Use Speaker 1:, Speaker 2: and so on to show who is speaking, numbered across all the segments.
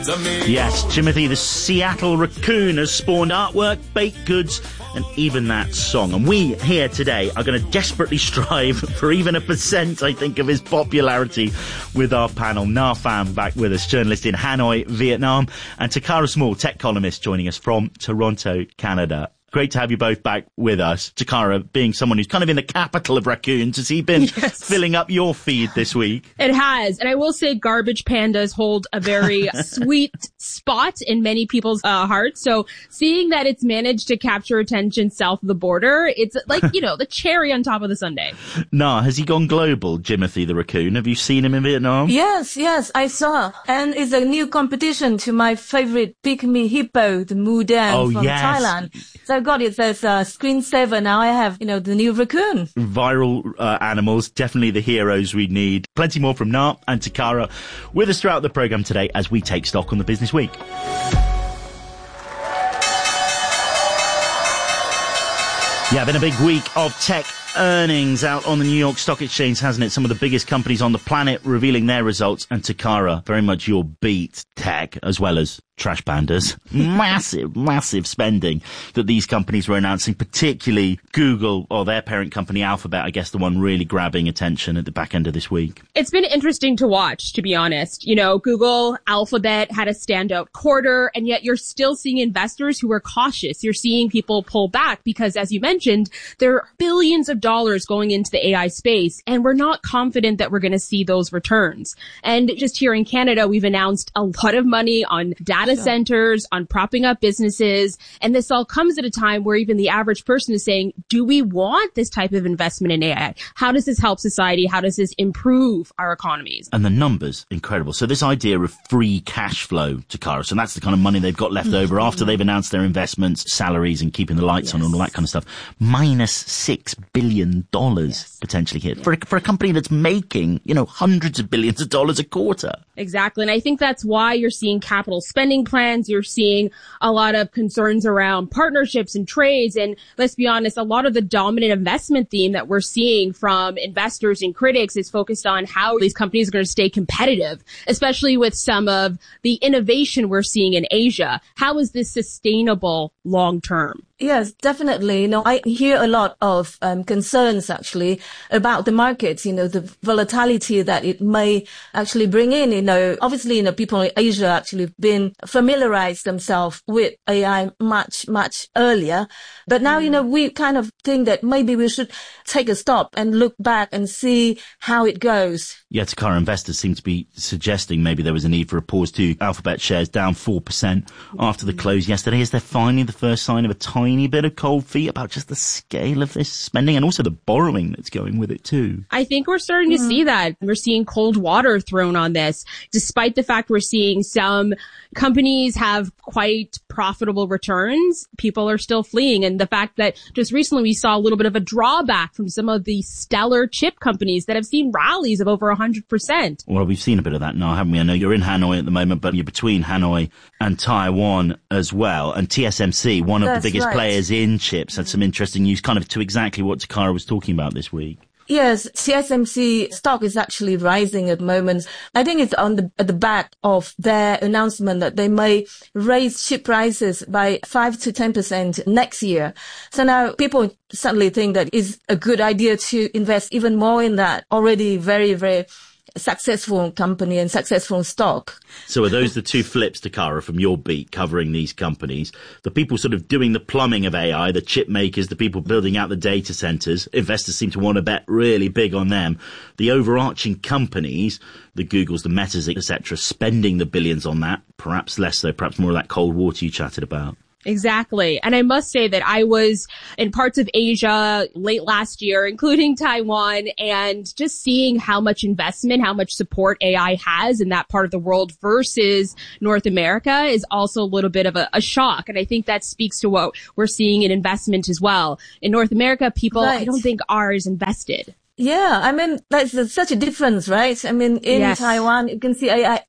Speaker 1: Yes, Timothy, the Seattle Raccoon has spawned artwork, baked goods, and even that song. And we here today are going to desperately strive for even a percent, I think, of his popularity with our panel. Na Pham back with us, journalist in Hanoi, Vietnam, and Takara Small, tech columnist, joining us from Toronto, Canada. Great to have you both back with us. Takara, being someone who's kind of in the capital of raccoons, has he been filling up your feed this week?
Speaker 2: It has. And I will say garbage pandas hold a very sweet spot in many people's hearts. So seeing that it's managed to capture attention south of the border, it's like, the cherry on top of the sundae.
Speaker 1: Nah, has he gone global, Jimothy the Raccoon? Have you seen him in Vietnam?
Speaker 3: Yes, I saw. And it's a new competition to my favorite pygmy hippo, the Mudan from Thailand. So I got it as a screensaver. Now I have, the new raccoon.
Speaker 1: Viral animals, definitely the heroes we need. Plenty more from Na and Takara with us throughout the programme today as we take stock on the business week. Yeah, been a big week of tech earnings out on the New York Stock Exchange, hasn't it? Some of the biggest companies on the planet revealing their results. And Takara, very much your beat, tech, as well as trash pandas. Massive spending that these companies were announcing, particularly Google, or their parent company Alphabet, I guess the one really grabbing attention at the back end of this week.
Speaker 2: It's been interesting to watch, to be honest. Google, Alphabet had a standout quarter, and yet you're still seeing investors who are cautious. You're seeing people pull back because, as you mentioned, there are billions of dollars going into the AI space, and we're not confident that we're going to see those returns. And just here in Canada, we've announced a lot of money on data centers, on propping up businesses. And this all comes at a time where even the average person is saying, do we want this type of investment in AI? How does this help society? How does this improve our economies?
Speaker 1: And the numbers, incredible. So this idea of free cash flow, Takara, so that's the kind of money they've got left over after they've announced their investments, salaries, and keeping the lights on and all that kind of stuff. Minus $6 billion potentially here for a company that's making, hundreds of billions of dollars a quarter.
Speaker 2: Exactly. And I think that's why you're seeing capital spending plans. You're seeing a lot of concerns around partnerships and trades. And let's be honest, a lot of the dominant investment theme that we're seeing from investors and critics is focused on how these companies are going to stay competitive, especially with some of the innovation we're seeing in Asia. How is this sustainable long term?
Speaker 3: Yes, definitely. I hear a lot of concerns actually about the markets, the volatility that it may actually bring in. Obviously, people in Asia actually been familiarized themselves with AI much earlier. But now, we kind of think that maybe we should take a stop and look back and see how it goes.
Speaker 1: Yeah, Takara, investors seem to be suggesting maybe there was a need for a pause too. Alphabet shares down 4% after the close yesterday. Is there finally the first sign of a tiny bit of cold feet about just the scale of this spending and also the borrowing that's going with it too?
Speaker 2: I think we're starting to see that. We're seeing cold water thrown on this, despite the fact we're seeing some companies have quite profitable returns. People are still fleeing. And the fact that just recently we saw a little bit of a drawback from some of the stellar chip companies that have seen rallies of over 100%.
Speaker 1: Well, we've seen a bit of that now, haven't we? I know you're in Hanoi at the moment, but you're between Hanoi and Taiwan as well. And TSMC, one of the biggest players in chips, had some interesting news kind of to exactly what Takara was talking about this week.
Speaker 3: Yes, TSMC stock is actually rising at the moment. I think it's at the back of their announcement that they may raise chip prices by 5 to 10% next year. So now people suddenly think that it's a good idea to invest even more in that already very, very successful company and successful stock.
Speaker 1: So are those the two flips, Takara, from your beat covering these companies? The people sort of doing the plumbing of AI, the chip makers, the people building out the data centers, investors seem to want to bet really big on them. The overarching companies, the Googles, the Metas, etc., spending the billions on that, perhaps less so, perhaps more of that cold water you chatted about.
Speaker 2: Exactly. And I must say that I was in parts of Asia late last year, including Taiwan, and just seeing how much investment, how much support AI has in that part of the world versus North America is also a little bit of a shock. And I think that speaks to what we're seeing in investment as well. In North America, people, I don't think are as invested.
Speaker 3: Yeah, that's such a difference, right? In Taiwan, you can see AI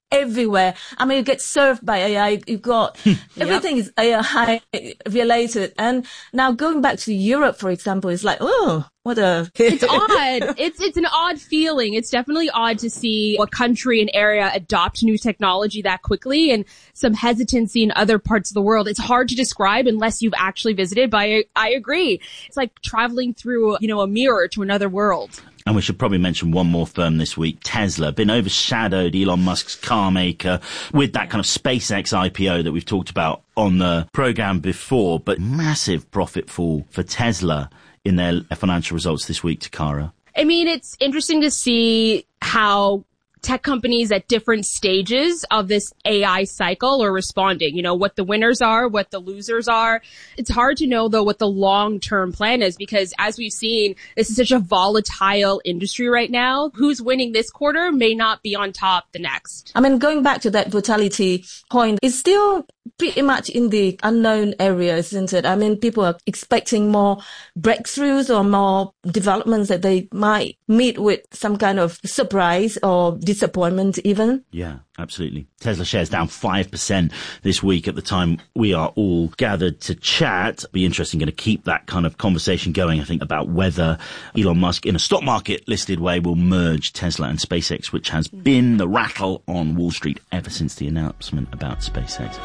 Speaker 3: everywhere. I mean, you get served by AI. You've got everything is AI related. And now going back to Europe, for example, it's like, oh, what a...
Speaker 2: It's odd. It's an odd feeling. It's definitely odd to see a country and area adopt new technology that quickly and some hesitancy in other parts of the world. It's hard to describe unless you've actually visited, but I agree. It's like traveling through, a mirror to another world.
Speaker 1: And we should probably mention one more firm this week, Tesla. Been overshadowed, Elon Musk's car maker, with that kind of SpaceX IPO that we've talked about on the program before, but massive profit fall for Tesla in their financial results this week, Takara.
Speaker 2: I mean, it's interesting to see how tech companies at different stages of this AI cycle are responding, what the winners are, what the losers are. It's hard to know, though, what the long-term plan is, because as we've seen, this is such a volatile industry right now. Who's winning this quarter may not be on top the next.
Speaker 3: I mean, going back to that volatility point, it's still pretty much in the unknown area, isn't it? I mean, people are expecting more breakthroughs or more developments that they might meet with some kind of surprise or disappointment even.
Speaker 1: Yeah, absolutely. Tesla shares down 5% this week at the time we are all gathered to chat. Be interesting, going to keep that kind of conversation going, I think, about whether Elon Musk in a stock market listed way will merge Tesla and SpaceX, which has been the rattle on Wall Street ever since the announcement about SpaceX.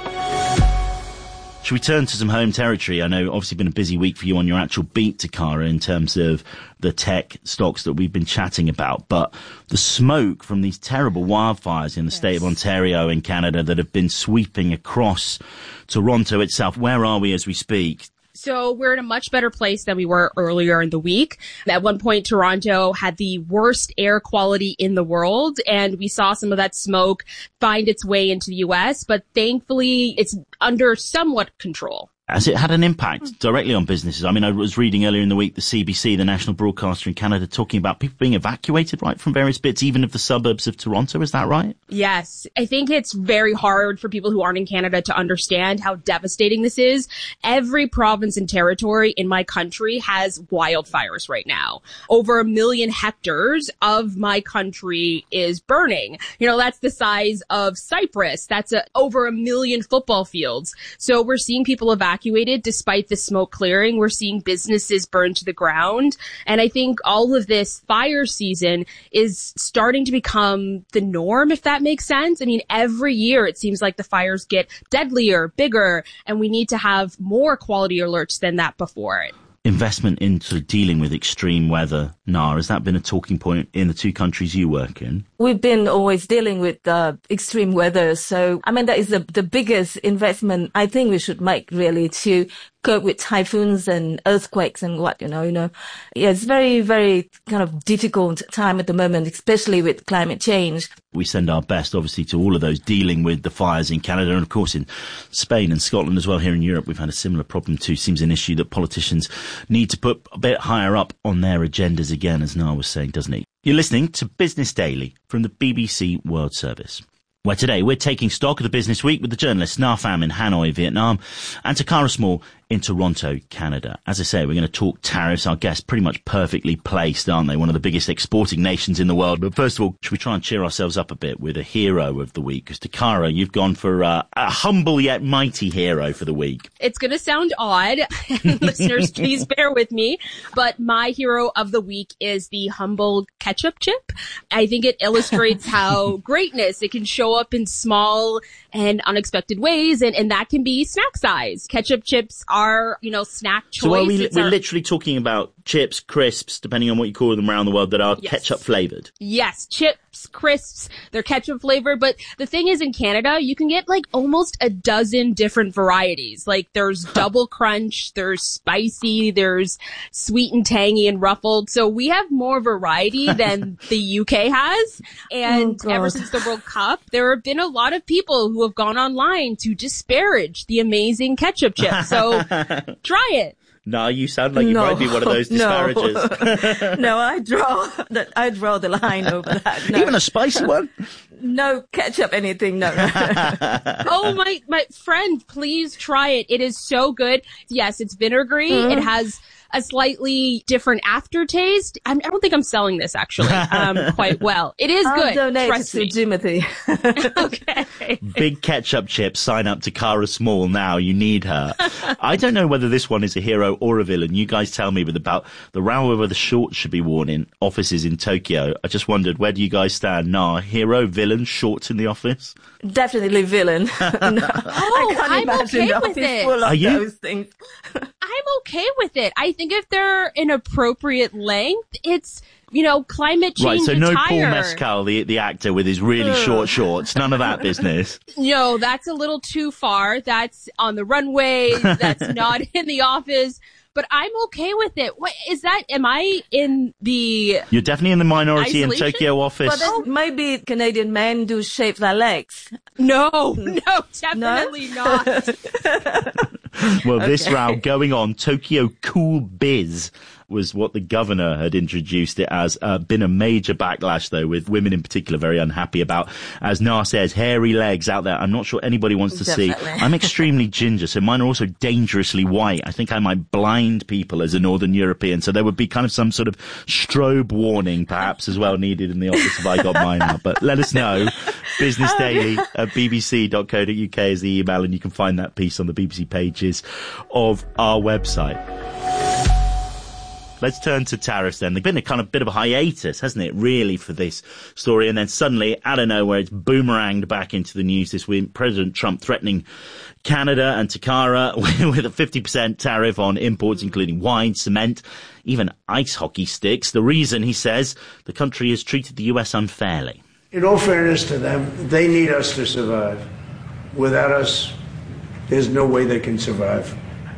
Speaker 1: Should we turn to some home territory? I know obviously been a busy week for you on your actual beat, Takara, in terms of the tech stocks that we've been chatting about. But the smoke from these terrible wildfires in the state of Ontario in Canada that have been sweeping across Toronto itself, where are we as we speak?
Speaker 2: So we're in a much better place than we were earlier in the week. At one point, Toronto had the worst air quality in the world, and we saw some of that smoke find its way into the U.S., but thankfully it's under somewhat control.
Speaker 1: Has it had an impact directly on businesses? I mean, I was reading earlier in the week the CBC, the national broadcaster in Canada, talking about people being evacuated, right, from various bits, even of the suburbs of Toronto. Is that right?
Speaker 2: Yes. I think it's very hard for people who aren't in Canada to understand how devastating this is. Every province and territory in my country has wildfires right now. Over 1 million hectares of my country is burning. That's the size of Cyprus. That's over 1 million football fields. So we're seeing people evacuated despite the smoke clearing. We're seeing businesses burn to the ground. And I think all of this fire season is starting to become the norm, if that makes sense. I mean, every year it seems like the fires get deadlier, bigger, and we need to have more quality alerts than that before.
Speaker 1: Investment into dealing with extreme weather, Nar, has that been a talking point in the two countries you work in?
Speaker 3: We've been always dealing with extreme weather. So, I mean, that is the biggest investment I think we should make, really, to cope with typhoons and earthquakes and what, Yeah, it's very, very kind of difficult time at the moment, especially with climate change.
Speaker 1: We send our best, obviously, to all of those dealing with the fires in Canada and, of course, in Spain and Scotland as well. Here in Europe, we've had a similar problem too. Seems an issue that politicians need to put a bit higher up on their agendas again, as Nar was saying, doesn't he? You're listening to Business Daily from the BBC World Service, where today we're taking stock of the business week with the journalists Nar Pham in Hanoi, Vietnam, and Takara Small in Toronto, Canada. As I say, we're going to talk tariffs. Our guests pretty much perfectly placed, aren't they? One of the biggest exporting nations in the world. But first of all, should we try and cheer ourselves up a bit with a hero of the week? Because Takara, you've gone for a humble yet mighty hero for the week.
Speaker 2: It's going to sound odd. Listeners, please bear with me. But my hero of the week is the humble ketchup chip. I think it illustrates how greatness, it can show up in small and unexpected ways, and that can be snack size. Ketchup chips are, snack choice.
Speaker 1: So we're literally talking about chips, crisps, depending on what you call them around the world, that are ketchup flavored.
Speaker 2: Yes, chips, crisps, they're ketchup flavored. But the thing is, in Canada, you can get almost a dozen different varieties. There's double crunch, there's spicy, there's sweet and tangy and ruffled. So we have more variety than the UK has. And ever since the World Cup, there have been a lot of people who have gone online to disparage the amazing ketchup chip. So try it.
Speaker 1: No, you sound like you might be one of those disparagers.
Speaker 3: No, I draw the line over that. No.
Speaker 1: Even a spicy one?
Speaker 3: No ketchup, anything, no.
Speaker 2: Oh, my friend, please try it. It is so good. Yes, it's vinegary. It has a slightly different aftertaste. I don't think I'm selling this actually quite well. It is good.
Speaker 3: I'll donate
Speaker 2: Trust
Speaker 3: to
Speaker 2: me.
Speaker 3: Timothy.
Speaker 2: Okay.
Speaker 1: Big ketchup chips, sign up to Cara Small now. You need her. I don't know whether this one is a hero or a villain. You guys tell me, but about the row over the shorts should be worn in offices in Tokyo. I just wondered, where do you guys stand? Nah, hero, villain, shorts in the office?
Speaker 3: Definitely villain. No, I can't
Speaker 2: I'm
Speaker 3: imagine
Speaker 2: okay
Speaker 3: the
Speaker 2: with
Speaker 3: office
Speaker 2: it.
Speaker 3: full of
Speaker 1: Are you?
Speaker 3: those things.
Speaker 2: I'm okay with it. I think if they're an appropriate length, it's, climate change
Speaker 1: Right, so no Paul
Speaker 2: attire.
Speaker 1: Mescal, the actor with his really short shorts. None of that business.
Speaker 2: No, that's a little too far. That's on the runway. That's not in the office. But I'm okay with it. What is that? Am I in the
Speaker 1: You're definitely in the minority
Speaker 2: isolation?
Speaker 1: in Tokyo office.
Speaker 3: But then maybe Canadian men do shave their legs.
Speaker 2: No, definitely not.
Speaker 1: Well, this row going on, Tokyo Cool Biz was what the governor had introduced it as. Been a major backlash, though, with women in particular very unhappy about, as Na says, hairy legs out there. I'm not sure anybody wants to see. I'm extremely ginger, so mine are also dangerously white. I think I might blind people as a Northern European, so there would be kind of some sort of strobe warning, perhaps, as well needed in the office if I got mine out. But let us know. Business Daily at bbc.co.uk is the email, and you can find that piece on the BBC pages of our website. Let's turn to tariffs then. There's been a kind of bit of a hiatus, hasn't it, really, for this story? And then suddenly, out of nowhere, it's boomeranged back into the news this week. President Trump threatening Canada and Takara with a 50% tariff on imports, including wine, cement, even ice hockey sticks. The reason, he says, the country has treated the US unfairly.
Speaker 4: In all fairness to them, they need us to survive. Without us, there's no way they can survive.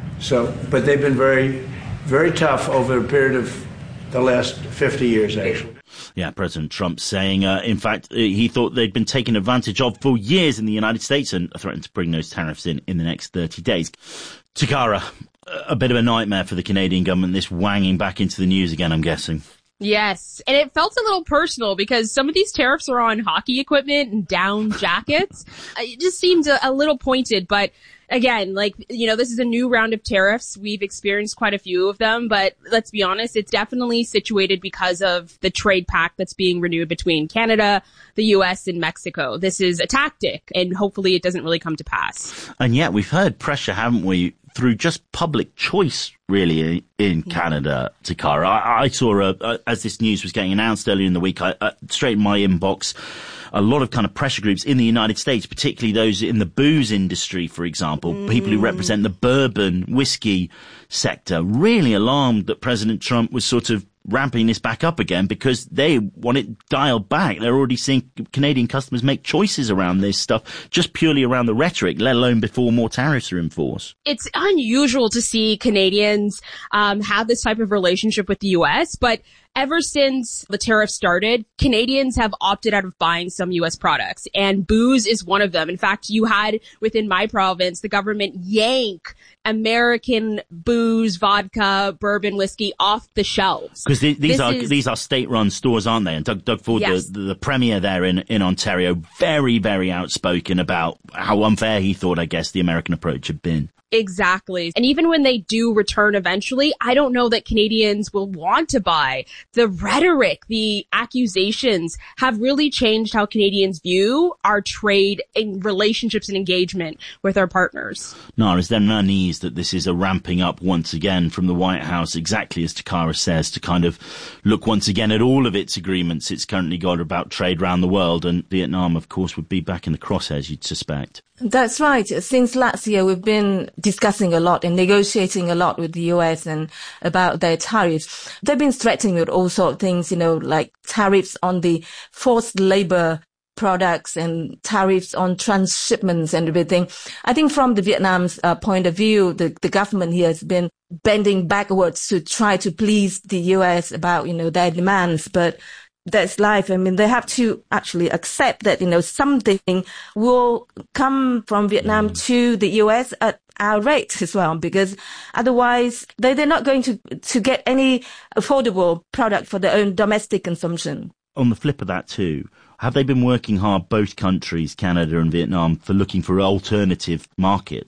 Speaker 4: But they've been very, very tough over a period of the last 50 years, actually.
Speaker 1: Yeah, President Trump saying, in fact, he thought they'd been taken advantage of for years in the United States and threatened to bring those tariffs in the next 30 days. Takara, a bit of a nightmare for the Canadian government, this wanging back into the news again, I'm guessing.
Speaker 2: Yes. And it felt a little personal because some of these tariffs are on hockey equipment and down jackets. It just seemed a little pointed, but again, this is a new round of tariffs. We've experienced quite a few of them, but let's be honest, it's definitely situated because of the trade pact that's being renewed between Canada, the US, and Mexico. This is a tactic, and hopefully it doesn't really come to pass.
Speaker 1: And yet we've heard pressure, haven't we, through just public choice, really, in Canada, Takara. I saw, as this news was getting announced earlier in the week, straight in my inbox, a lot of kind of pressure groups in the United States, particularly those in the booze industry, for example, people who represent the bourbon whiskey sector, really alarmed that President Trump was sort of ramping this back up again because they want it dialed back. They're already seeing Canadian customers make choices around this stuff, just purely around the rhetoric, let alone before more tariffs are in force.
Speaker 2: It's unusual to see Canadians have this type of relationship with the U.S., but ever since the tariff started, Canadians have opted out of buying some U.S. products, and booze is one of them. In fact, you had within my province, the government yank American booze, vodka, bourbon, whiskey off the shelves.
Speaker 1: Because these are state-run stores, aren't they? And Doug Ford,
Speaker 2: yes,
Speaker 1: the premier there in Ontario, very, very outspoken about how unfair he thought, I guess, the American approach had been.
Speaker 2: Exactly. And even when they do return eventually, I don't know that Canadians will want to buy. The rhetoric, the accusations have really changed how Canadians view our trade and relationships and engagement with our partners.
Speaker 1: Nara, is there an unease that this is a ramping up once again from the White House, exactly as Takara says, to kind of look once again at all of its agreements it's currently got about trade around the world? And Vietnam, of course, would be back in the crosshairs, you'd suspect.
Speaker 3: That's right. Since last year, we've been discussing a lot and negotiating a lot with the US and about their tariffs. They've been threatening with all sorts of things, like tariffs on the forced labor products and tariffs on transshipments and everything. I think from the Vietnam's point of view, the government here has been bending backwards to try to please the US about, their demands. But that's life. I mean, they have to actually accept that, something will come from Vietnam to the US at our rate as well, because otherwise they're not going to get any affordable product for their own domestic consumption.
Speaker 1: On the flip of that too, have they been working hard, both countries, Canada and Vietnam, for looking for alternative markets?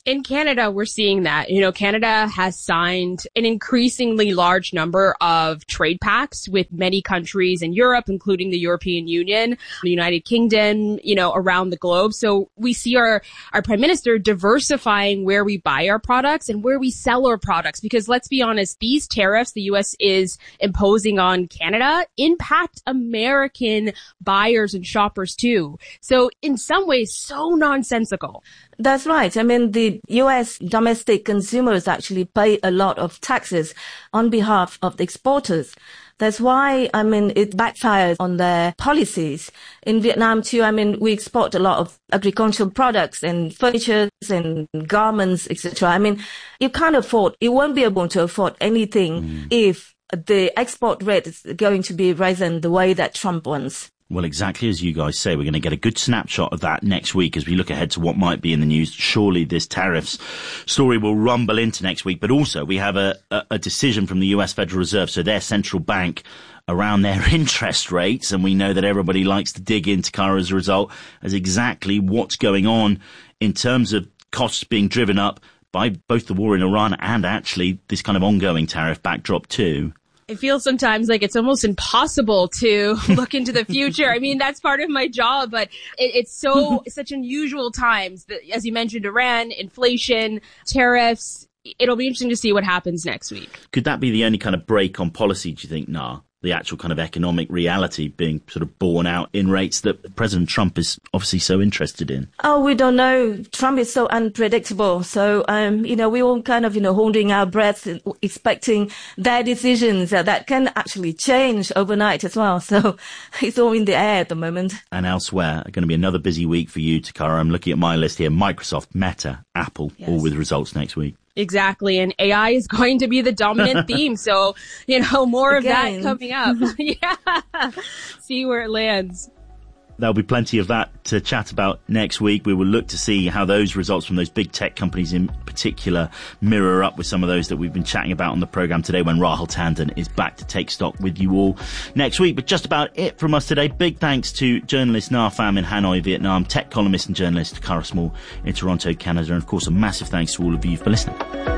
Speaker 2: In Canada, we're seeing that. You know, Canada has signed an increasingly large number of trade pacts with many countries in Europe, including the European Union, the United Kingdom, you know, around the globe. So we see our Prime Minister diversifying where we buy our products and where we sell our products. Because let's be honest, these tariffs the U.S. is imposing on Canada impact American buyers and shoppers too. So in some ways, so nonsensical.
Speaker 3: That's right. I mean, the U.S. domestic consumers actually pay a lot of taxes on behalf of the exporters. That's why, I mean, it backfires on their policies. In Vietnam too, I mean, we export a lot of agricultural products and furniture and garments, etc. I mean, you can't afford, you won't be able to afford anything if the export rate is going to be risen the way that Trump wants.
Speaker 1: Well, exactly as you guys say, we're going to get a good snapshot of that next week as we look ahead to what might be in the news. Surely this tariffs story will rumble into next week, but also we have a decision from the US Federal Reserve, so their central bank, around their interest rates. And we know that everybody likes to dig into, Cara, as a result, as exactly what's going on in terms of costs being driven up by both the war in Iran and actually this kind of ongoing tariff backdrop too.
Speaker 2: I feel sometimes like it's almost impossible to look into the future. I mean, that's part of my job, but it's such unusual times that, as you mentioned, Iran, inflation, tariffs. It'll be interesting to see what happens next week.
Speaker 1: Could that be the only kind of break on policy, do you think, Nah? The actual kind of economic reality being sort of borne out in rates that President Trump is obviously so interested in?
Speaker 3: Oh, we don't know. Trump is so unpredictable. So, you know, we all kind of, you know, holding our breath, expecting their decisions that can actually change overnight as well. So it's all in the air at the moment.
Speaker 1: And elsewhere, going to be another busy week for you, Takara. I'm looking at my list here. Microsoft, Meta, Apple, all with results next week.
Speaker 2: Exactly. And AI is going to be the dominant theme. So, you know, more of that coming up. Yeah. See where it lands.
Speaker 1: There'll be plenty of that to chat about next week. We will look to see how those results from those big tech companies in particular mirror up with some of those that we've been chatting about on the programme today when Rahul Tandon is back to take stock with you all next week. But just about it from us today. Big thanks to journalist Na Pham in Hanoi, Vietnam, tech columnist and journalist Cara Small in Toronto, Canada, and of course a massive thanks to all of you for listening.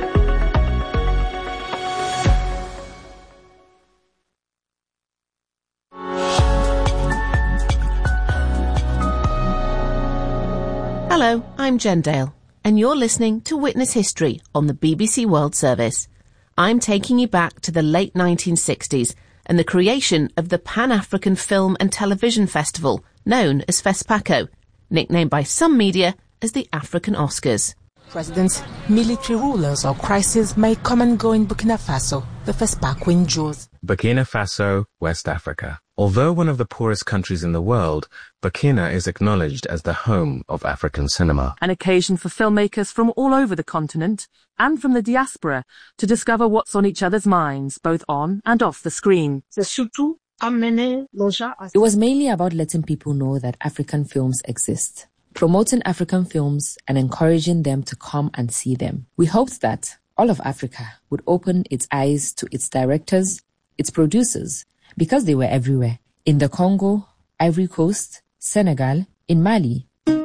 Speaker 5: Hello, I'm Jen Dale, and you're listening to Witness History on the BBC World Service. I'm taking you back to the late 1960s and the creation of the Pan-African Film and Television Festival, known as FESPACO, nicknamed by some media as the African Oscars.
Speaker 6: Presidents, military rulers or crises may come and go in Burkina Faso. The FESPACO endures.
Speaker 7: Burkina Faso, West Africa. Although one of the poorest countries in the world, Burkina is acknowledged as the home of African cinema.
Speaker 8: An occasion for filmmakers from all over the continent and from the diaspora to discover what's on each other's minds, both on and off the screen.
Speaker 9: It was mainly about letting people know that African films exist, promoting African films and encouraging them to come and see them. We hoped that all of Africa would open its eyes to its directors, its producers, because they were everywhere. In the Congo, Ivory Coast, Senegal, in Mali.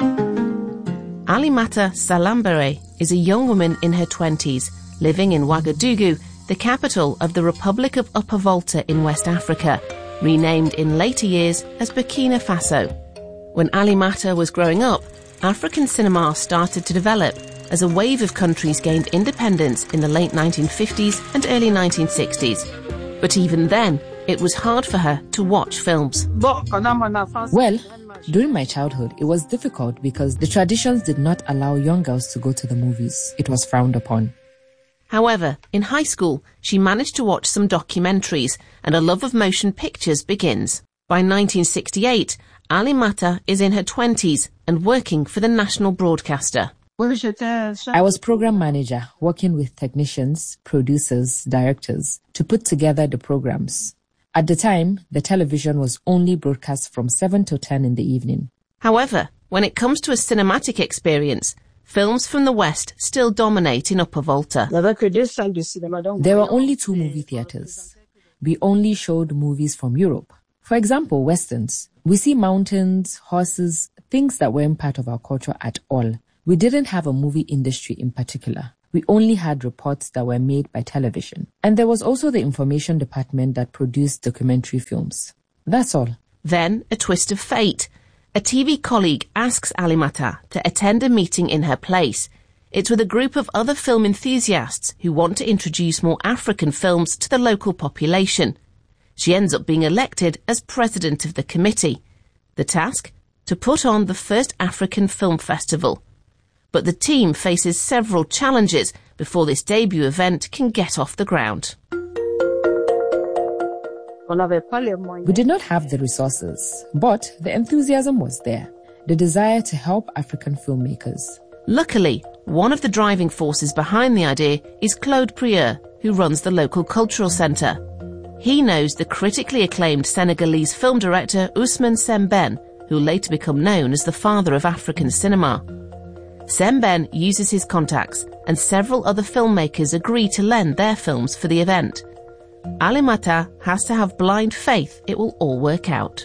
Speaker 5: Alimata Salambere is a young woman in her 20s, living in Ouagadougou, the capital of the Republic of Upper Volta in West Africa, renamed in later years as Burkina Faso. When Alimata was growing up, African cinema started to develop as a wave of countries gained independence in the late 1950s and early 1960s. But even then, it was hard for her to watch films.
Speaker 9: Well, during my childhood, it was difficult because the traditions did not allow young girls to go to the movies. It was frowned upon.
Speaker 5: However, in high school, she managed to watch some documentaries and a love of motion pictures begins. By 1968, Alimata is in her 20s and working for the national broadcaster.
Speaker 9: I was program manager, working with technicians, producers, directors to put together the programs. At the time, the television was only broadcast from 7 to 10 in the evening.
Speaker 5: However, when it comes to a cinematic experience, films from the West still dominate in Upper Volta.
Speaker 9: There were only 2 movie theaters. We only showed movies from Europe. For example, Westerns. We see mountains, horses, things that weren't part of our culture at all. We didn't have a movie industry in particular. We only had reports that were made by television. And there was also the information department that produced documentary films. That's all.
Speaker 5: Then, a twist of fate. A TV colleague asks Alimata to attend a meeting in her place. It's with a group of other film enthusiasts who want to introduce more African films to the local population. She ends up being elected as president of the committee. The task? To put on the first African Film Festival. But the team faces several challenges before this debut event can get off the ground.
Speaker 9: We did not have the resources, but the enthusiasm was there, the desire to help African filmmakers.
Speaker 5: Luckily, one of the driving forces behind the idea is Claude Prieur, who runs the local cultural centre. He knows the critically acclaimed Senegalese film director Ousmane Sembène, who will later become known as the father of African cinema. Sembène uses his contacts, and several other filmmakers agree to lend their films for the event. Alimata has to have blind faith it will all work out.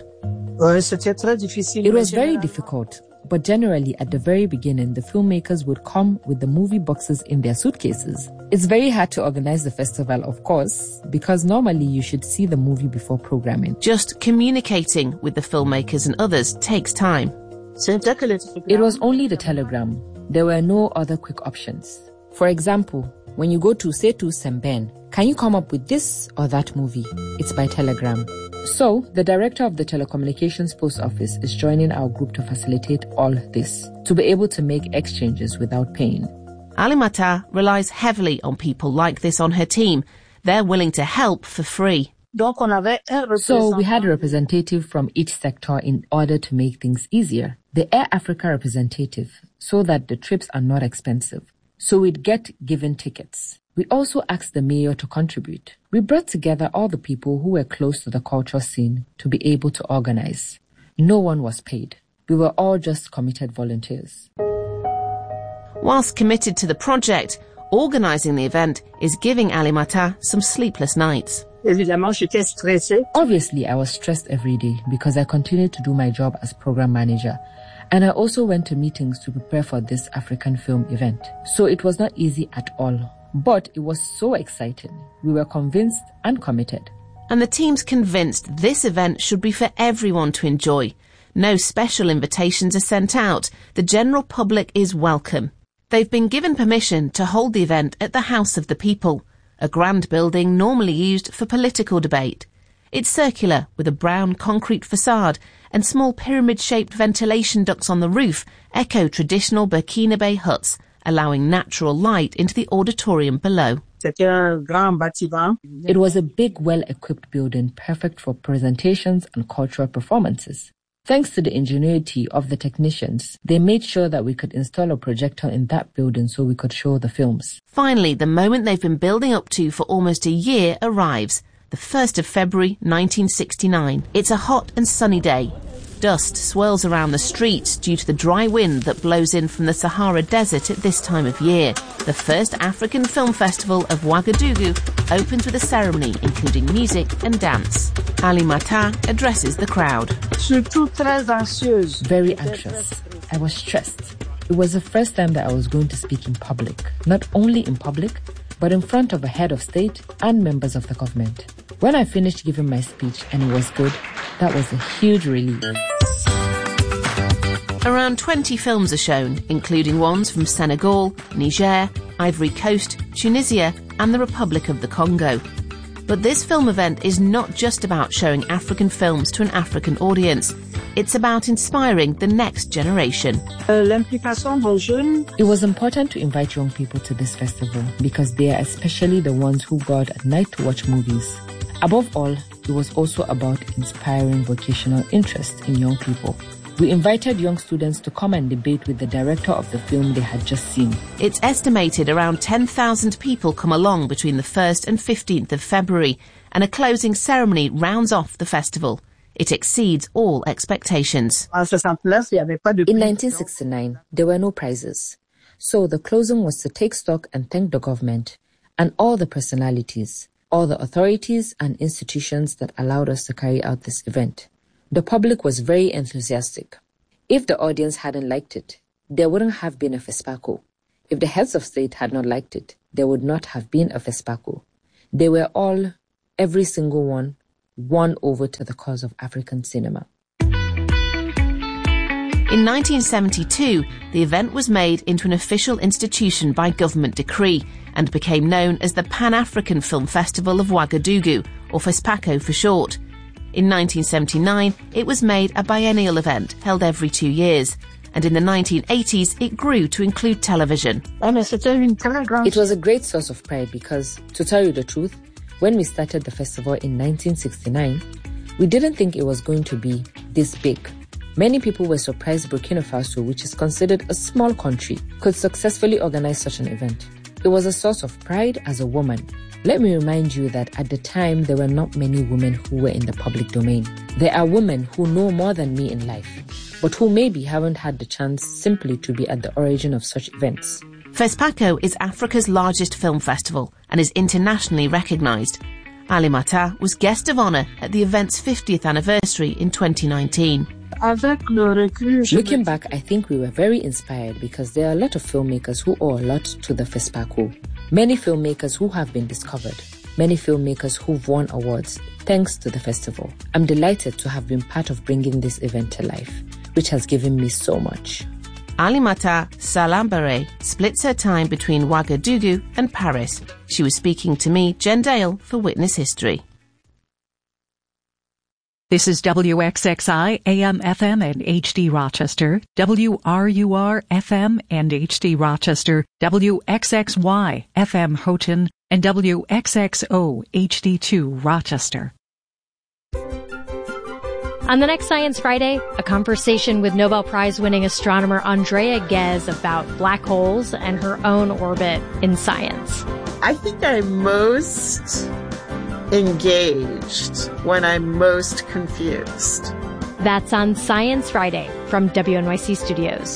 Speaker 9: It was very difficult, but generally at the very beginning, the filmmakers would come with the movie boxes in their suitcases. It's very hard to organize the festival, of course, because normally you should see the movie before programming.
Speaker 5: Just communicating with the filmmakers and others takes time.
Speaker 9: It was only the telegram. There were no other quick options. For example, when you go to Setu Sembène, can you come up with this or that movie? It's by telegram. So, the director of the telecommunications post office is joining our group to facilitate all this, to be able to make exchanges without paying.
Speaker 5: Alimata relies heavily on people like this on her team. They're willing to help for free.
Speaker 9: So, we had a representative from each sector in order to make things easier. The Air Africa representative, so that the trips are not expensive. So we'd get given tickets. We also asked the mayor to contribute. We brought together all the people who were close to the culture scene to be able to organize. No one was paid. We were all just committed volunteers.
Speaker 5: Whilst committed to the project, organizing the event is giving Alimata some sleepless nights.
Speaker 9: Obviously, I was stressed every day because I continued to do my job as program manager. And I also went to meetings to prepare for this African film event. So it was not easy at all. But it was so exciting. We were convinced and committed.
Speaker 5: And the team's convinced this event should be for everyone to enjoy. No special invitations are sent out. The general public is welcome. They've been given permission to hold the event at the House of the People, a grand building normally used for political debate. It's circular with a brown concrete facade, and small pyramid-shaped ventilation ducts on the roof echo traditional Burkinabe huts, allowing natural light into the auditorium below.
Speaker 9: It was a big, well-equipped building, perfect for presentations and cultural performances. Thanks to the ingenuity of the technicians, they made sure that we could install a projector in that building so we could show the films.
Speaker 5: Finally, the moment they've been building up to for almost a year arrives. The 1st of February 1969. It's a hot and sunny day. Dust swirls around the streets due to the dry wind that blows in from the Sahara Desert at this time of year. The first African Film Festival of Ouagadougou opens with a ceremony including music and dance. Alimata addresses the crowd.
Speaker 9: Very anxious. I was stressed. It was the first time that I was going to speak in public. Not only in public, but in front of a head of state and members of the government. When I finished giving my speech and it was good, that was a huge relief.
Speaker 5: Around 20 films are shown, including ones from Senegal, Niger, Ivory Coast, Tunisia, and the Republic of the Congo. But this film event is not just about showing African films to an African audience. It's about inspiring the next generation.
Speaker 9: It was important to invite young people to this festival because they are especially the ones who go out at night to watch movies. Above all, it was also about inspiring vocational interest in young people. We invited young students to come and debate with the director of the film they had just seen.
Speaker 5: It's estimated around 10,000 people come along between the 1st and 15th of February, and a closing ceremony rounds off the festival. It exceeds all expectations.
Speaker 9: In 1969, there were no prizes. So the closing was to take stock and thank the government and all the personalities, all the authorities and institutions that allowed us to carry out this event. The public was very enthusiastic. If the audience hadn't liked it, there wouldn't have been a FESPACO. If the heads of state had not liked it, there would not have been a FESPACO. They were all, every single one, won over to the cause of African cinema.
Speaker 5: In 1972, the event was made into an official institution by government decree and became known as the Pan-African Film Festival of Ouagadougou, or FESPACO for short. In 1979, it was made a biennial event held every 2 years, and in the 1980s it grew to include television.
Speaker 9: It was a great source of pride because, to tell you the truth, when we started the festival in 1969, we didn't think it was going to be this big. Many people were surprised Burkina Faso, which is considered a small country, could successfully organize such an event. It was a source of pride as a woman. Let me remind you that at the time, there were not many women who were in the public domain. There are women who know more than me in life, but who maybe haven't had the chance simply to be at the origin of such events.
Speaker 5: FESPACO is Africa's largest film festival and is internationally recognised. Ali Mata was guest of honour at the event's 50th anniversary in 2019.
Speaker 9: Looking back, I think we were very inspired because there are a lot of filmmakers who owe a lot to the FESPACO. Many filmmakers who have been discovered. Many filmmakers who've won awards thanks to the festival. I'm delighted to have been part of bringing this event to life, which has given me so much.
Speaker 5: Alimata Salambare splits her time between Ouagadougou and Paris. She was speaking to me, Jen Dale, for Witness History.
Speaker 10: This is WXXI AM FM and HD Rochester, WRUR FM and HD Rochester, WXXY FM Houghton, and WXXO HD2 Rochester.
Speaker 11: On the next Science Friday, a conversation with Nobel Prize-winning astronomer Andrea Ghez about black holes and her own orbit in science.
Speaker 12: I think I'm most engaged when I'm most confused.
Speaker 11: That's on Science Friday from WNYC Studios.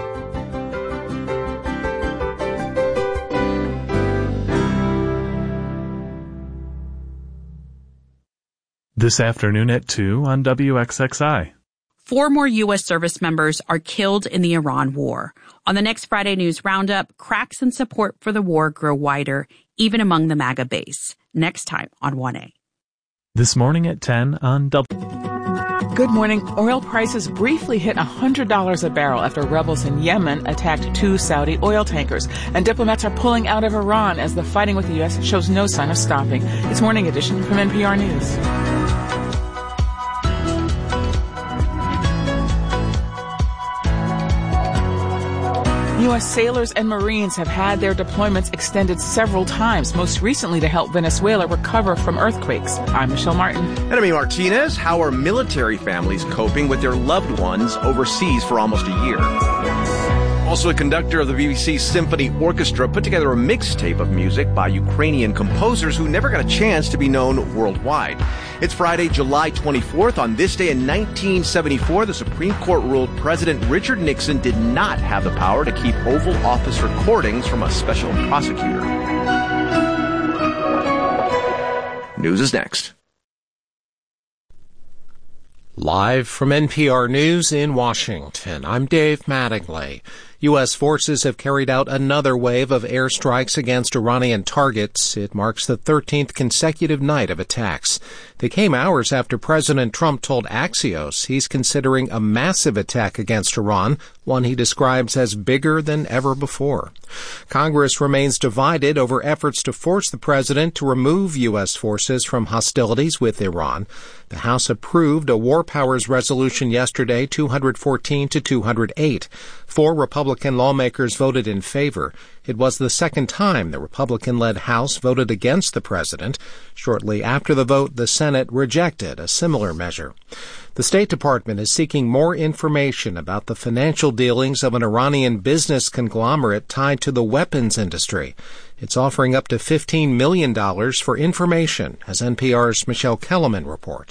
Speaker 13: This afternoon at 2 on WXXI.
Speaker 14: 4 more U.S. service members are killed in the Iran war. On the next Friday News Roundup, cracks in support for the war grow wider, even among the MAGA base. Next time on 1A.
Speaker 13: This morning at 10 on
Speaker 6: Good morning. Oil prices briefly hit $100 a barrel after rebels in Yemen attacked 2 Saudi oil tankers. And diplomats are pulling out of Iran as the fighting with the U.S. shows no sign of stopping. It's Morning Edition from NPR News. U.S. sailors and Marines have had their deployments extended several times, most recently to help Venezuela recover from earthquakes. I'm Michelle Martin.
Speaker 15: And I'm Martinez. How are military families coping with their loved ones overseas for almost a year? Also, a conductor of the BBC Symphony Orchestra put together a mixtape of music by Ukrainian composers who never got a chance to be known worldwide. It's Friday, July 24th. On this day in 1974, the Supreme Court ruled President Richard Nixon did not have the power to keep Oval Office recordings from a special prosecutor. News is next.
Speaker 16: Live from NPR News in Washington, I'm Dave Mattingly. U.S. forces have carried out another wave of airstrikes against Iranian targets. It marks the 13th consecutive night of attacks. They came hours after President Trump told Axios he's considering a massive attack against Iran, one he describes as bigger than ever before. Congress remains divided over efforts to force the president to remove U.S. forces from hostilities with Iran. The House approved a War Powers resolution yesterday, 214 to 208. 4 Republican lawmakers voted in favor. It was the second time the Republican-led House voted against the president. Shortly after the vote, the Senate rejected a similar measure. The State Department is seeking more information about the financial dealings of an Iranian business conglomerate tied to the weapons industry. It's offering up to $15 million for information, as NPR's Michelle Kellerman reports.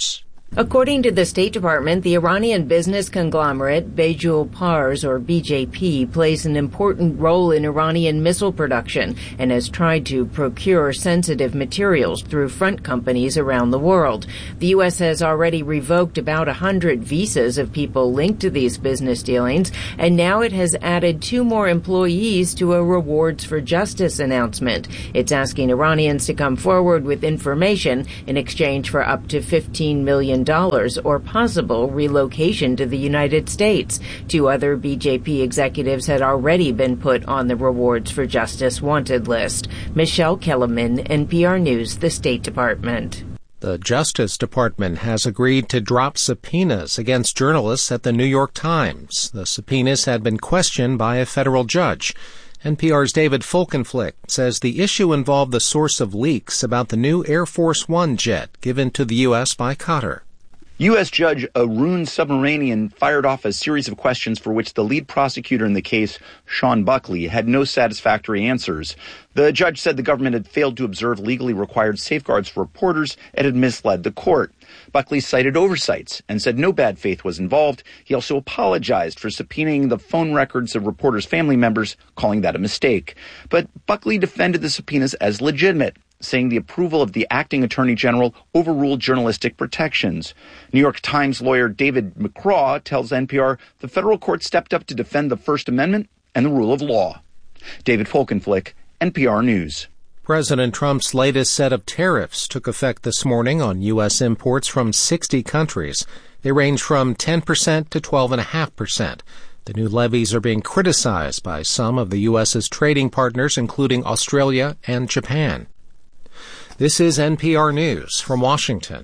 Speaker 17: According to the State Department, the Iranian business conglomerate Bejul Pars, or BJP, plays an important role in Iranian missile production and has tried to procure sensitive materials through front companies around the world. The U.S. has already revoked about 100 visas of people linked to these business dealings, and now it has added 2 more employees to a Rewards for Justice announcement. It's asking Iranians to come forward with information in exchange for up to $15 million or possible relocation to the United States. 2 other BJP executives had already been put on the Rewards for Justice wanted list. Michelle Kellerman, NPR News, the State Department.
Speaker 16: The Justice Department has agreed to drop subpoenas against journalists at the New York Times. The subpoenas had been questioned by a federal judge. NPR's David Folkenflik says the issue involved the source of leaks about the new Air Force One jet given to the U.S. by Qatar.
Speaker 18: U.S. Judge Arun Subramanian fired off a series of questions for which the lead prosecutor in the case, Sean Buckley, had no satisfactory answers. The judge said the government had failed to observe legally required safeguards for reporters and had misled the court. Buckley cited oversights and said no bad faith was involved. He also apologized for subpoenaing the phone records of reporters' family members, calling that a mistake. But Buckley defended the subpoenas as legitimate, saying the approval of the acting attorney general overruled journalistic protections. New York Times lawyer David McCraw tells NPR the federal court stepped up to defend the First Amendment and the rule of law. David Folkenflik, NPR News.
Speaker 16: President Trump's latest set of tariffs took effect this morning on U.S. imports from 60 countries. They range from 10% to 12.5%. The new levies are being criticized by some of the U.S.'s trading partners, including Australia and Japan. This is NPR News from Washington.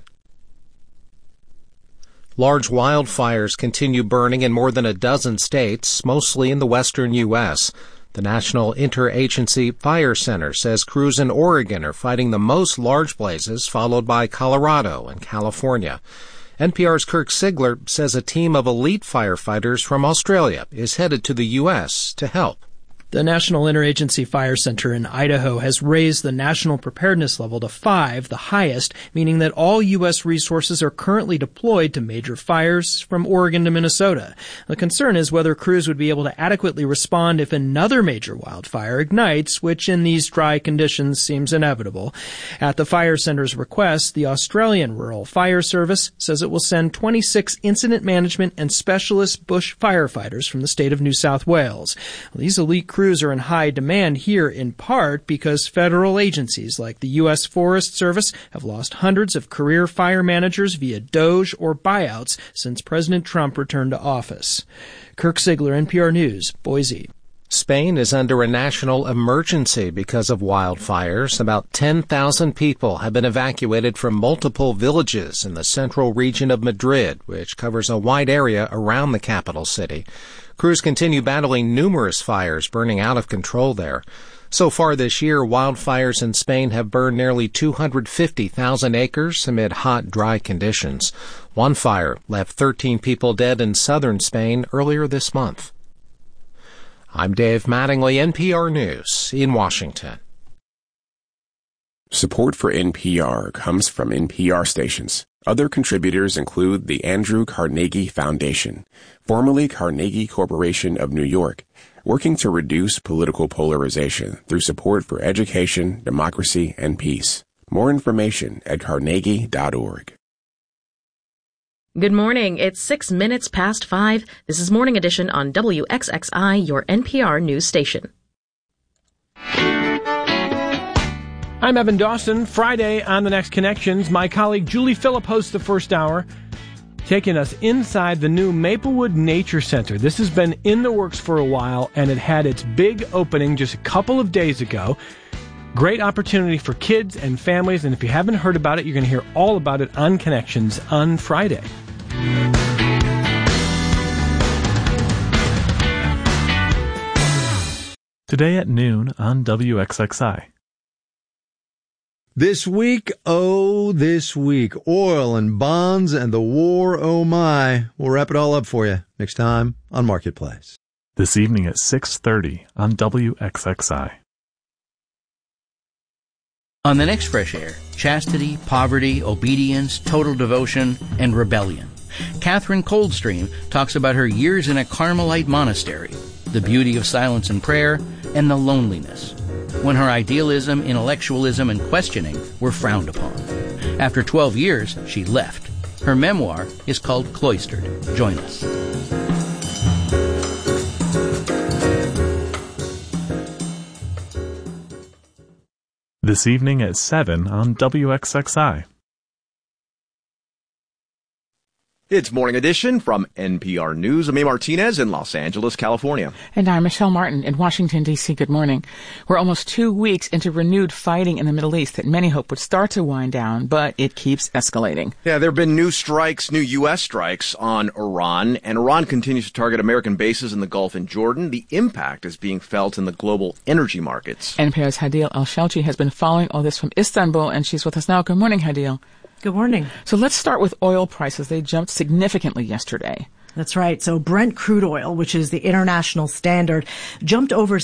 Speaker 16: Large wildfires continue burning in more than a dozen states, mostly in the western U.S. The National Interagency Fire Center says crews in Oregon are fighting the most large blazes, followed by Colorado and California. NPR's Kirk Sigler says a team of elite firefighters from Australia is headed to the U.S. to help.
Speaker 19: The National Interagency Fire Center in Idaho has raised the national preparedness level to 5, the highest, meaning that all U.S. resources are currently deployed to major fires from Oregon to Minnesota. The concern is whether crews would be able to adequately respond if another major wildfire ignites, which in these dry conditions seems inevitable. At the fire center's request, the Australian Rural Fire Service says it will send 26 incident management and specialist bush firefighters from the state of New South Wales. These elite crews are in high demand here in part because federal agencies like the U.S. Forest Service have lost hundreds of career fire managers via DOGE or buyouts since President Trump returned to office. Kirk Sigler, NPR News, Boise.
Speaker 16: Spain is under a national emergency because of wildfires. About 10,000 people have been evacuated from multiple villages in the central region of Madrid, which covers a wide area around the capital city. Crews continue battling numerous fires burning out of control there. So far this year, wildfires in Spain have burned nearly 250,000 acres amid hot, dry conditions. One fire left 13 people dead in southern Spain earlier this month. I'm Dave Mattingly, NPR News in Washington.
Speaker 20: Support for NPR comes from NPR stations. Other contributors include the Andrew Carnegie Foundation, formerly Carnegie Corporation of New York, working to reduce political polarization through support for education, democracy, and peace. More information at carnegie.org.
Speaker 21: Good morning. It's 6 minutes past 5. This is Morning Edition on WXXI, your NPR news station.
Speaker 22: I'm Evan Dawson. Friday on The Next Connections, my colleague Julie Phillip hosts the first hour, taking us inside the new Maplewood Nature Center. This has been in the works for a while, and it had its big opening just a couple of days ago. Great opportunity for kids and families, and if you haven't heard about it, you're going to hear all about it on Connections on Friday.
Speaker 13: Today at noon on WXXI.
Speaker 23: This week, oil and bonds and the war, oh my. We'll wrap it all up for you next time on Marketplace.
Speaker 13: This evening at 6:30 on WXXI.
Speaker 2: On the next Fresh Air, chastity, poverty, obedience, total devotion, and rebellion. Catherine Coldstream talks about her years in a Carmelite monastery, the beauty of silence and prayer, and the loneliness, when her idealism, intellectualism, and questioning were frowned upon. After 12 years, she left. Her memoir is called Cloistered. Join us.
Speaker 13: This evening at 7 on WXXI.
Speaker 15: It's Morning Edition from NPR News. I'm A. Martinez in Los Angeles, California.
Speaker 6: And I'm Michelle Martin in Washington, D.C. Good morning. We're almost 2 weeks into renewed fighting in the Middle East that many hope would start to wind down, but it keeps escalating.
Speaker 15: Yeah, there have been new U.S. strikes on Iran, and Iran continues to target American bases in the Gulf and Jordan. The impact is being felt in the global energy markets.
Speaker 6: NPR's Hadil El-Shelchi has been following all this from Istanbul, and she's with us now. Good morning, Hadil.
Speaker 3: Good morning.
Speaker 6: So let's start with oil prices. They jumped significantly yesterday.
Speaker 3: That's right. So Brent crude oil, which is the international standard, jumped over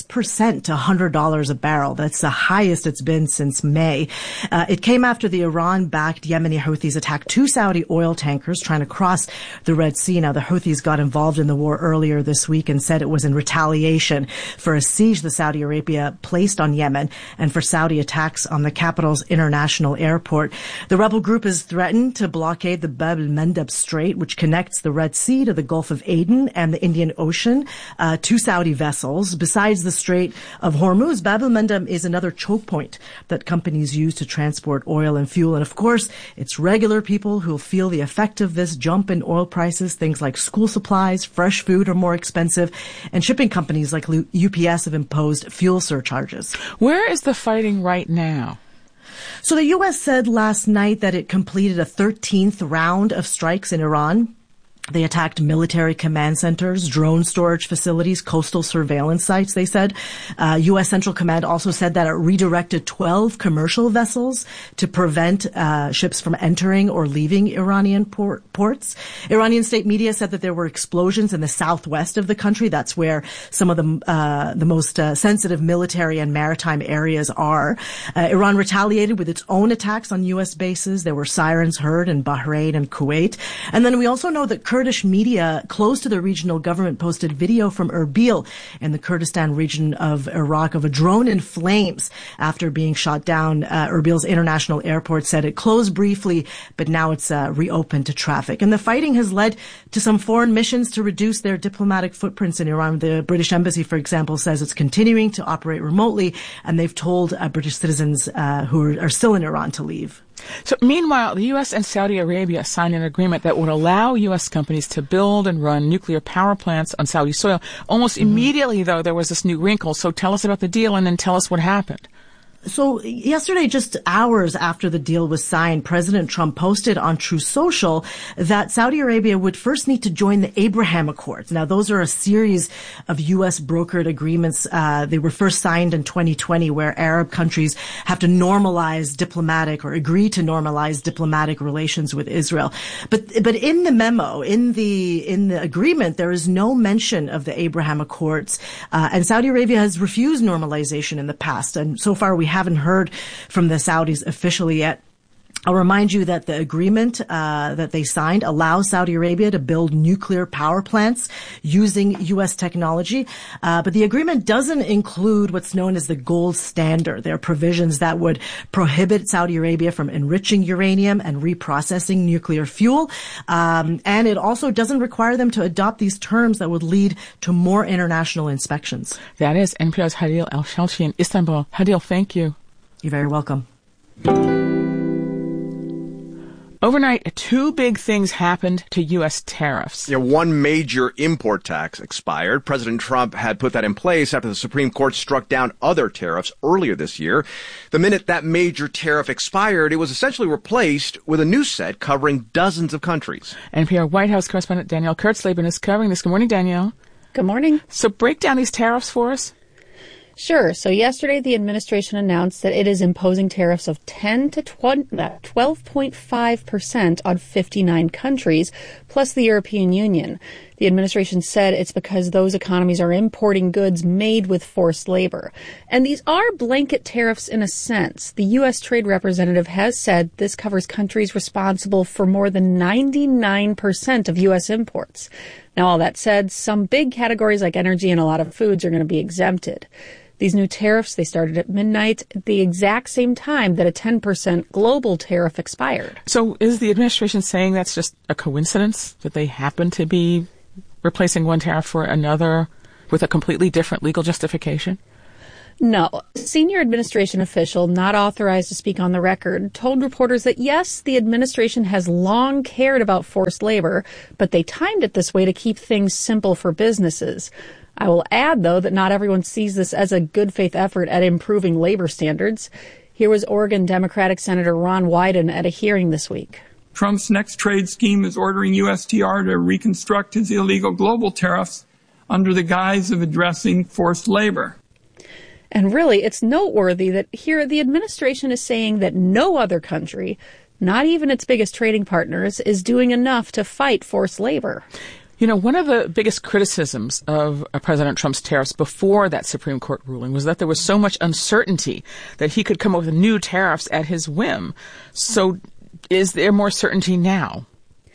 Speaker 3: 6% to $100 a barrel. That's the highest it's been since May. It came after the Iran-backed Yemeni Houthis attacked 2 Saudi oil tankers trying to cross the Red Sea. Now, the Houthis got involved in the war earlier this week and said it was in retaliation for a siege that Saudi Arabia placed on Yemen and for Saudi attacks on the capital's international airport. The rebel group has threatened to blockade the Bab el-Mandeb Strait, which connects the Red Sea to the Gulf of Aden and the Indian Ocean to Saudi vessels. Besides the Strait of Hormuz, Bab el-Mandeb is another choke point that companies use to transport oil and fuel. And of course, it's regular people who'll feel the effect of this jump in oil prices. Things like school supplies, fresh food are more expensive, and shipping companies like UPS have imposed fuel surcharges.
Speaker 6: Where is the fighting right now?
Speaker 3: So the U.S. said last night that it completed a 13th round of strikes in Iran. They attacked military command centers, drone storage facilities, coastal surveillance sites, they said. U.S. Central Command also said that it redirected 12 commercial vessels to prevent ships from entering or leaving Iranian ports. Iranian state media said that there were explosions in the southwest of the country. That's where some of the most sensitive military and maritime areas are. Iran retaliated with its own attacks on U.S. bases. There were sirens heard in Bahrain and Kuwait. And then we also know that Kurdish media close to the regional government posted video from Erbil in the Kurdistan region of Iraq of a drone in flames after being shot down. Erbil's international airport said it closed briefly, but now it's reopened to traffic. And the fighting has led to some foreign missions to reduce their diplomatic footprints in Iran. The British Embassy, for example, says it's continuing to operate remotely, and they've told British citizens who are still in Iran to leave.
Speaker 6: So meanwhile, the U.S. and Saudi Arabia signed an agreement that would allow U.S. companies to build and run nuclear power plants on Saudi soil. Almost immediately, though, there was this new wrinkle. So tell us about the deal and then tell us what happened.
Speaker 3: So yesterday, just hours after the deal was signed, President Trump posted on Truth Social that Saudi Arabia would first need to join the Abraham Accords. Now, those are a series of U.S. brokered agreements. They were first signed in 2020, where Arab countries have to normalize diplomatic or agree to normalize diplomatic relations with Israel. But in the memo, in the agreement, there is no mention of the Abraham Accords. And Saudi Arabia has refused normalization in the past. And so far, we haven't heard from the Saudis officially yet. I'll remind you that the agreement that they signed allows Saudi Arabia to build nuclear power plants using U.S. technology. But the agreement doesn't include what's known as the gold standard. There are provisions that would prohibit Saudi Arabia from enriching uranium and reprocessing nuclear fuel. And it also doesn't require them to adopt these terms that would lead to more international inspections.
Speaker 6: That is NPR's Hadil El-Shelchi in Istanbul. Hadil, thank you.
Speaker 3: You're very welcome.
Speaker 6: Overnight, 2 big things happened to U.S. tariffs.
Speaker 15: Yeah, one major import tax expired. President Trump had put that in place after the Supreme Court struck down other tariffs earlier this year. The minute that major tariff expired, it was essentially replaced with a new set covering dozens of countries.
Speaker 6: NPR White House correspondent Danielle Kurtzleben is covering this. Good morning, Danielle.
Speaker 4: Good morning.
Speaker 6: So break down these tariffs for us.
Speaker 1: Sure. So yesterday, the administration announced that it is imposing tariffs of 10 to 12.5% on 59 countries, plus the European Union. The administration said it's because those economies are importing goods made with forced labor. And these are blanket tariffs in a sense. The U.S. Trade Representative has said this covers countries responsible for more than 99% of U.S. imports. Now, all that said, some big categories like energy and a lot of foods are going to be exempted. These new tariffs, they started at midnight at the exact same time that a 10% global tariff expired.
Speaker 6: So is the administration saying that's just a coincidence, that they happen to be replacing one tariff for another with a completely different legal justification?
Speaker 1: No. A senior administration official, not authorized to speak on the record, told reporters that yes, the administration has long cared about forced labor, but they timed it this way to keep things simple for businesses. I will add, though, that not everyone sees this as a good faith effort at improving labor standards. Here was Oregon Democratic Senator Ron Wyden at a hearing this week.
Speaker 4: Trump's next trade scheme is ordering USTR to reconstruct his illegal global tariffs under the guise of addressing forced labor.
Speaker 1: And really, it's noteworthy that here the administration is saying that no other country, not even its biggest trading partners, is doing enough to fight forced labor.
Speaker 6: You know, one of the biggest criticisms of President Trump's tariffs before that Supreme Court ruling was that there was so much uncertainty that he could come up with new tariffs at his whim. So is there more certainty now?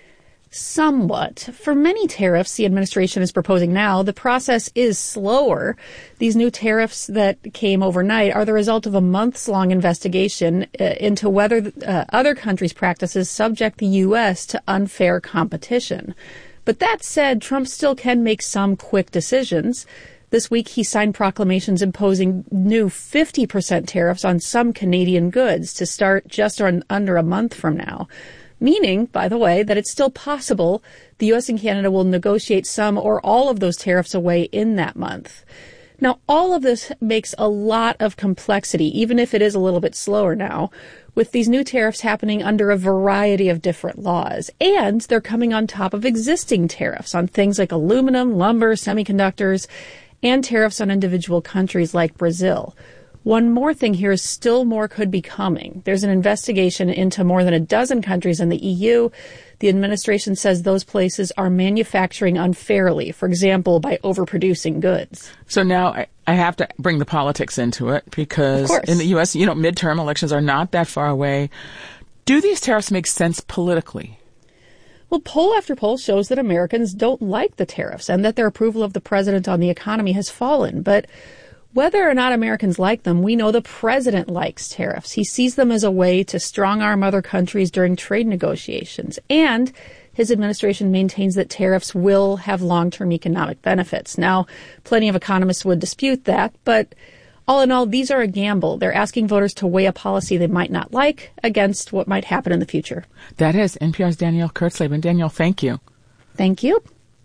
Speaker 1: Somewhat. For many tariffs the administration is proposing now, the process is slower. These new tariffs that came overnight are the result of a months-long investigation into whether other countries' practices subject the U.S. to unfair competition. But that said, Trump still can make some quick decisions. This week, he signed proclamations imposing new 50% tariffs on some Canadian goods to start just under a month from now. Meaning, by the way, that it's still possible the U.S. and Canada will negotiate some or all of those tariffs away in that month. Now, all of this makes a lot of complexity, even if it is a little bit slower now, with these new tariffs happening under a variety of different laws. And they're coming on top of existing tariffs on things like aluminum, lumber, semiconductors, and tariffs on individual countries like Brazil. One more thing here is still more could be coming. There's an investigation into more than a dozen countries in the EU. The administration says those places are manufacturing unfairly, for example, by overproducing goods.
Speaker 6: So now I have to bring the politics into it because in the U.S., you know, midterm elections are not that far away. Do these tariffs make sense politically?
Speaker 1: Well, poll after poll shows that Americans don't like the tariffs and that their approval of the president on the economy has fallen. But whether or not Americans like them, we know the president likes tariffs. He sees them as a way to strong-arm other countries during trade negotiations. And his administration maintains that tariffs will have long-term economic benefits. Now, plenty of economists would dispute that, but all in all, these are a gamble. They're asking voters to weigh a policy they might not like against what might happen in the future.
Speaker 6: That is NPR's Danielle Kurtzleben. Danielle, thank you.
Speaker 1: Thank you.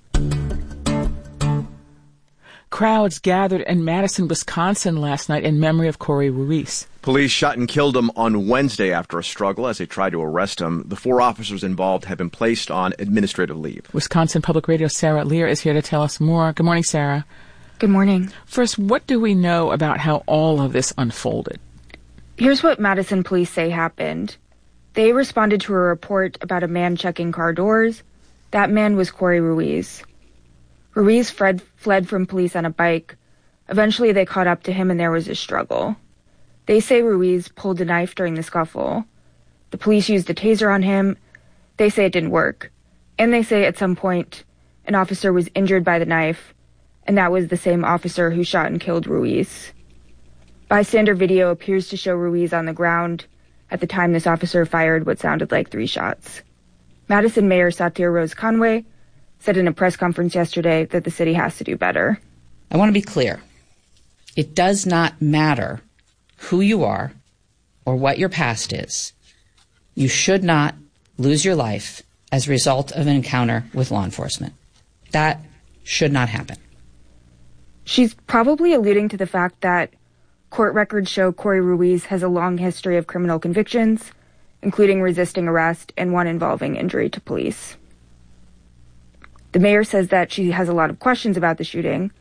Speaker 6: Crowds gathered in Madison, Wisconsin last night in memory of Corey Ruiz.
Speaker 15: Police shot and killed him on Wednesday after a struggle as they tried to arrest him. The 4 officers involved have been placed on administrative leave.
Speaker 6: Wisconsin Public Radio's Sarah Lear is here to tell us more. Good morning, Sarah.
Speaker 7: Good morning.
Speaker 6: First, what do we know about how all of this unfolded?
Speaker 7: Here's what Madison police say happened. They responded to a report about a man checking car doors. That man was Corey Ruiz. Ruiz fled from police on a bike. Eventually, they caught up to him and there was a struggle. They say Ruiz pulled a knife during the scuffle. The police used a taser on him. They say it didn't work. And they say at some point, an officer was injured by the knife, and that was the same officer who shot and killed Ruiz. Bystander video appears to show Ruiz on the ground at the time this officer fired what sounded like 3 shots. Madison Mayor Satya Rose Conway said in a press conference yesterday that the city has to do better.
Speaker 24: I want to be clear. It does not matter who you are or what your past is. You should not lose your life as a result of an encounter with law enforcement. That should not happen.
Speaker 7: She's probably alluding to the fact that court records show Corey Ruiz has a long history of criminal convictions, including resisting arrest and one involving injury to police. The mayor says that she has a lot of questions about the shooting,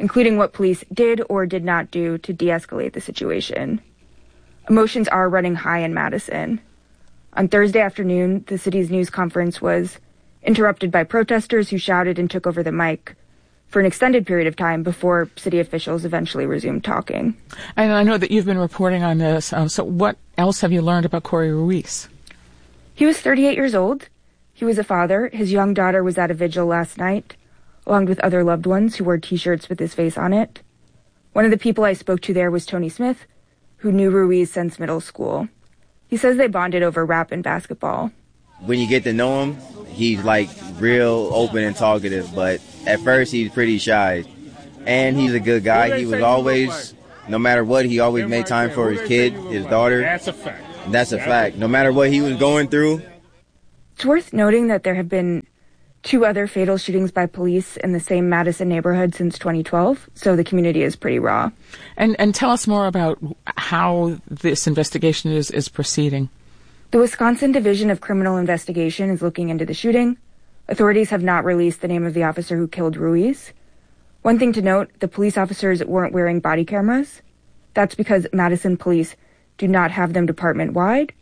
Speaker 7: including what police did or did not do to de-escalate the situation. Emotions are running high in Madison. On Thursday afternoon, the city's news conference was interrupted by protesters who shouted and took over the mic for an extended period of time before city officials eventually resumed talking.
Speaker 6: And I know that you've been reporting on this. So what else have you learned about Corey Ruiz?
Speaker 7: He was 38 years old. He was a father. His young daughter was at a vigil last night, along with other loved ones who wore T-shirts with his face on it. One of the people I spoke to there was Tony Smith, who knew Ruiz since middle school. He says they bonded over rap and basketball.
Speaker 5: When you get to know him, he's like real open and talkative, but at first he's pretty shy. And he's a good guy. He was always, no matter what, he always made time for his kid, his daughter.
Speaker 8: That's a fact.
Speaker 5: That's a fact. No matter what he was going through.
Speaker 7: It's worth noting that there have been 2 other fatal shootings by police in the same Madison neighborhood since 2012, so the community is pretty raw.
Speaker 6: And tell us more about how this investigation is proceeding.
Speaker 7: The Wisconsin Division of Criminal Investigation is looking into the shooting. Authorities have not released the name of the officer who killed Ruiz. One thing to note, the police officers weren't wearing body cameras. That's because Madison police do not have them department-wide,